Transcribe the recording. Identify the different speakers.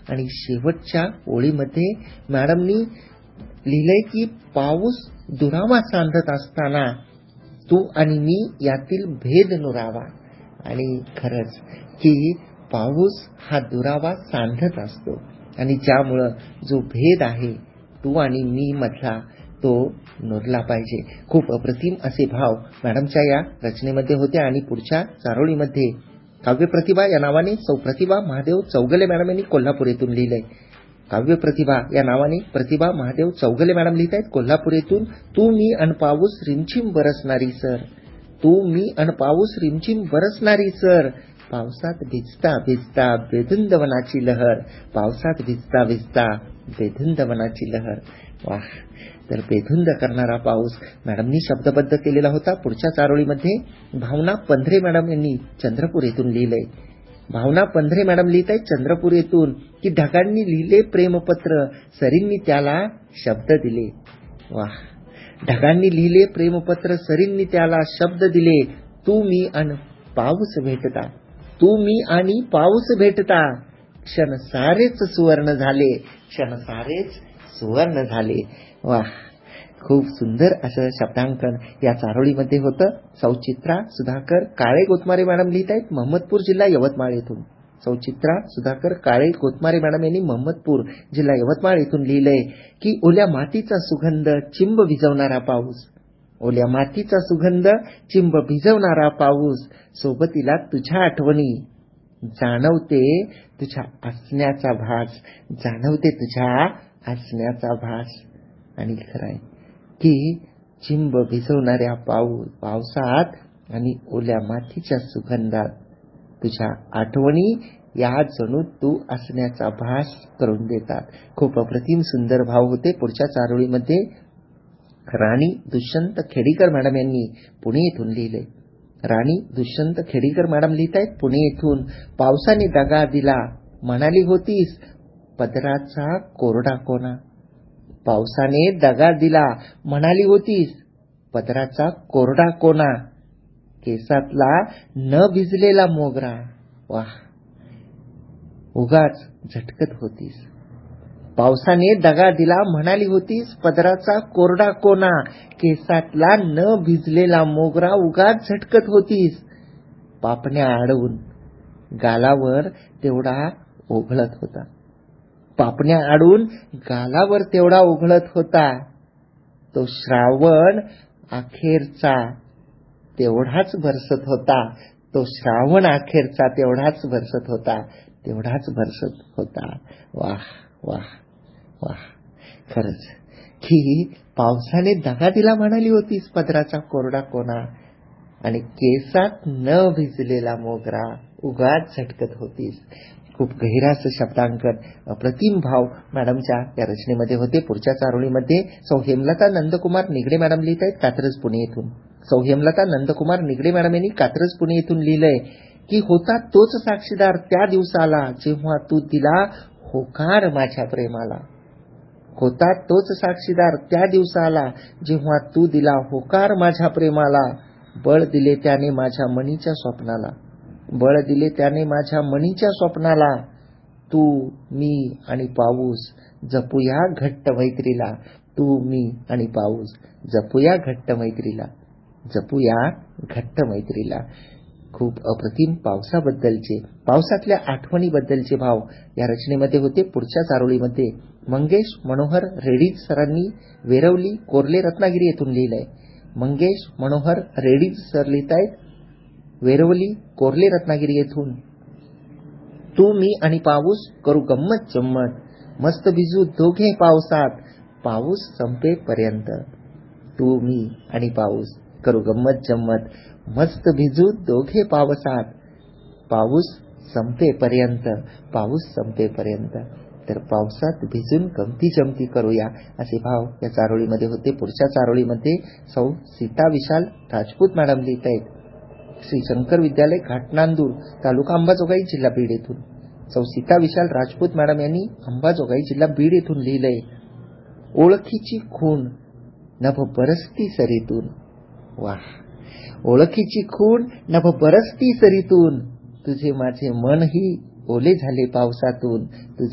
Speaker 1: आणि शेवटच्या ओळीमध्ये मॅडमनी लिहिलंय की पाऊस दुरावा सांडत असताना तू आणि मी यातील भेद नुरावा. आणि खरंच की पाऊस हा दुरावा सांडत असतो आणि ज्यामुळं जो भेद आहे तू आणि मी मधला तो नुरला पाहिजे. खूप अप्रतिम असे भाव मॅडमच्या या रचनेमध्ये होते. आणि पुढच्या चारोळीमध्ये काव्य प्रतिभा या नावाने सौ प्रतिभा महादेव चौगले मॅडम यांनी कोल्हापूर येथून लिहिलंय. काव्य प्रतिभा या नावाने प्रतिभा महादेव चौगले मॅडम लिहित आहेत कोल्हापूर येथून. तू मी अन पाऊस रिमझिम बरसणारी सर, तू मी अन पाऊस रिमझिम बरसणारी सर, पावसात भिजता भिजता बेधुंद वनाची लहर, पावसात भिजता भिजता बेधुंद वनाची लहर. वाह. तर बेधुंद करणारा पाऊस मॅडमनी शब्दबद्ध केलेला होता. पुढच्या चारोळीमध्ये भावना पंधरे मॅडम यांनी चंद्रपूर येथून लिहिलंय. भावना पंधरे मॅडम लिहित आहेत चंद्रपूर येथून की ढगांनी लिहिले प्रेमपत्र, सरींनी त्याला शब्द दिले. वाह. ढगांनी लिहिले प्रेमपत्र, सरींनी त्याला शब्द दिले, तू मी अन पाऊस भेटता, तू मी आणि पाऊस भेटता, क्षण सारेच सुवर्ण झाले, क्षण सारेच सुवर्ण झाले. वाह. खूप सुंदर असं शब्दांकन या चारोळीमध्ये होतं. सौचित्रा सुधाकर काळे गोतमारे मॅडम लिहित आहेत महमदपूर जिल्हा यवतमाळ येथून. सौचित्रा सुधाकर काळे गोतमारे मॅडम यांनी महमदपूर जिल्हा यवतमाळ येथून लिहिलंय की ओल्या मातीचा सुगंध चिंब भिजवणारा पाऊस, ओल्या मातीचा सुगंध चिंब भिजवणारा पाऊस, सोबतीला तुझ्या आठवणी, जाणवते तुझ्या असण्याचा भास, जाणवते तुझ्या असण्याचा भास. आणि खरंय की चिंब भिजवणाऱ्या पावसात आणि ओल्या मातीच्या सुगंधात तुझ्या आठवणी या जणू तू असण्याचा भास करून देतात. खूप अप्रतिम सुंदर भाव होते. पुढच्या चारोळीमध्ये राणी दुष्यंत खेडीकर मॅडम यांनी पुणे येथून लिहिले. राणी दुष्यंत खेडीकर मॅडम लिहित आहेत पुणे येथून. पावसाने दगा दिला म्हणाली होतीस पदराचा कोरडा कोना, पावसाने दगा दिला म्हणाली होतीस पदराचा कोरडा कोना, केसातला न भिजलेला मोगरा. वाह. उगाच झटकत होतीस. पावसाने दगा दिला म्हणाली होतीस पदराचा कोरडा कोना, केसातला न भिजलेला मोगरा, उगाच झटकत होतीस. पापण्या अडवून गालावर तेवढा ओघळत होता, पापण्या अडून गालावर तेवढा ओघळत होता. तो श्रावण अखेरचा तेवढाच बरसत होता, तो श्रावण अखेरचा तेवढाच बरसत होता, तेवढाच बरसत होता. वाह वाह वाह. खरंच की पावसाने दगा दिला म्हणाली होतीस पदराचा कोरडा कोना आणि केसात न भिजलेला मोगरा, उगाच झटकत होतीस. खूप गहिरा असं शब्दांकन, अप्रतिम भाव मॅडमच्या या रचनेमध्ये होते. पुढच्या चारोळीमध्ये सौ हेमलता नंदकुमार निगडे मॅडम लिहित आहेत कात्रज पुणे येथून. सौ हेमलता नंदकुमार निगडे मॅडम यांनी कात्रज पुणे येथून लिहिलंय की होता तोच साक्षीदार त्या दिवसाला जेव्हा तू दिला होकार माझ्या प्रेमाला, होता तोच साक्षीदार त्या दिवसाला जेव्हा तू दिला होकार माझ्या प्रेमाला, बळ दिले त्याने माझ्या मनीच्या स्वप्नाला, बळ दिले त्याने माझ्या मनीच्या स्वप्नाला, तू मी आणि पाऊस जपूया घट्ट मैत्रीला, तू मी आणि पाऊस जपूया घट्ट मैत्रीला, जपूया घट्ट मैत्रीला. खूप अप्रतिम पावसाबद्दलचे, पावसातल्या आठवणीबद्दलचे भाव या रचनेमध्ये होते. पुढच्या चारोळीमध्ये मंगेश मनोहर रेडीज सरांनी वेरवली कोर्ले रत्नागिरी येथून लिहिलंय. मंगेश मनोहर रेडीज सर लिहित आहेत वेरवली कोर्ले रत्नागिरी येथून. तू मी आणि पाऊस करू गंमत जम्मत, मस्त भिजू दोघे पावसात पाऊस संपेपर्यंत, तू मी आणि पाऊस करू गंमत जम्मत, मस्त भिजू दोघे पावसात पाऊस संपेपर्यंत, पाऊस संपेपर्यंत. तर पावसात भिजून गमती जमती करूया असे भाव या चारोळीमध्ये होते. पुढच्या चारोळीमध्ये सौ सीता विशाल राजपूत मॅडम लिहित आहेत श्री शंकर विद्यालय घाटनांदूर तालुका अंबाजोगाई जिल्हा बीड येथून. सौ सीता विशाल राजपूत मॅडम यांनी अंबाजोगाई जिल्हा बीड येथून लिहिलंय ओळखीची खूण नभ बरसती सरीतून. वाह. ओळखीची खूण नभ बरसती सरीतून, तुझे माझे मनही ओले झाले पावसातून, तुझे